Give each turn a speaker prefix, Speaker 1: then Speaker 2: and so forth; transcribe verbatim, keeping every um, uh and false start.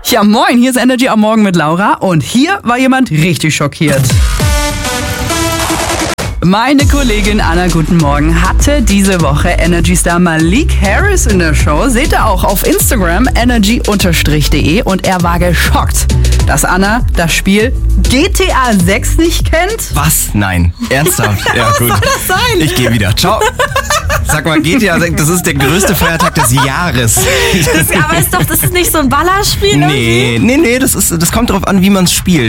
Speaker 1: Ja, moin, hier ist Energy am Morgen mit Laura und hier war jemand richtig schockiert. Meine Kollegin Anna, guten Morgen, hatte diese Woche Energy-Star Malik Harris in der Show. Seht ihr auch auf Instagram, energy de, und er war geschockt, dass Anna das Spiel G T A sechs nicht kennt.
Speaker 2: Was? Nein. Ernsthaft? Ja, gut.
Speaker 1: Was soll das sein?
Speaker 2: Ich gehe wieder. Ciao. Sag mal, G T A sechs, das ist der größte Feiertag des Jahres.
Speaker 3: Das, aber ist doch, das ist nicht so ein Ballerspiel?
Speaker 2: Nee, nee, nee, das, ist, das kommt darauf an, wie man es spielt.